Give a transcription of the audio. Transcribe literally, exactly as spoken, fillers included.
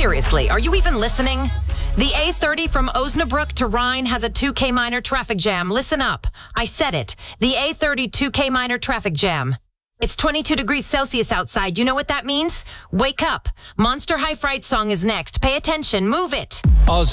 Seriously, are you even listening? The A thirty from Osnabrück to Rhine has a two K minor traffic jam. Listen up. I said it. The A thirty two K minor traffic jam. It's twenty-two degrees Celsius outside. You know what that means? Wake up. Monster High Fright song is next. Pay attention. Move it. Aus